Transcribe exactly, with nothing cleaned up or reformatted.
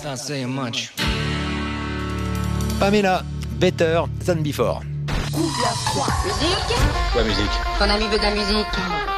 Not saying much. Pamela, Better Than Before. Musique Quoi, musique? Ton ami veut de la musique.